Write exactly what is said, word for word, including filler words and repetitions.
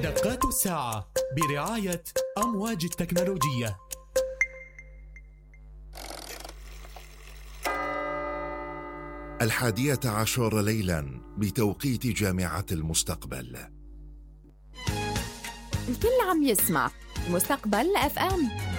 دقات الساعة برعاية أمواج التكنولوجية. الحادية عشر ليلا بتوقيت جامعة المستقبل. الكل عم يسمع مستقبل اف ام.